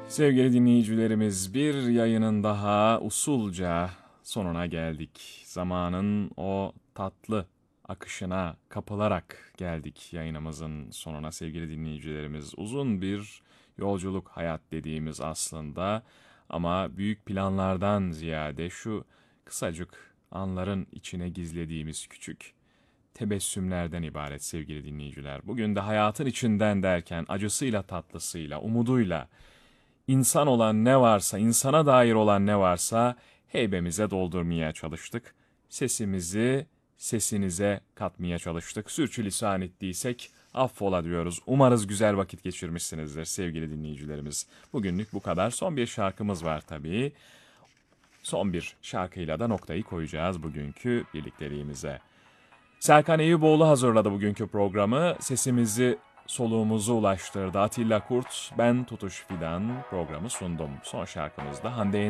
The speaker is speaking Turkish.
Sevgili dinleyicilerimiz, bir yayının daha usulca sonuna geldik. Zamanın o tatlı akışına kapılarak geldik yayınımızın sonuna sevgili dinleyicilerimiz. Uzun bir yolculuk hayat dediğimiz aslında ama büyük planlardan ziyade şu kısacık anların içine gizlediğimiz küçük tebessümlerden ibaret sevgili dinleyiciler. Bugün de hayatın içinden derken acısıyla tatlısıyla, umuduyla, İnsan olan ne varsa, insana dair olan ne varsa heybemize doldurmaya çalıştık. Sesimizi sesinize katmaya çalıştık. Sürçülisan ettiysek affola diyoruz. Umarız güzel vakit geçirmişsinizdir sevgili dinleyicilerimiz. Bugünlük bu kadar. Son bir şarkımız var tabii. Son bir şarkıyla da noktayı koyacağız bugünkü birlikteliğimize. Serkan Eyüboğlu hazırladı bugünkü programı. Sesimizi, soluğumuzu ulaştırdı. Atilla Kurt, ben Tutuş Fidan programı sundum. Son şarkımızda Hande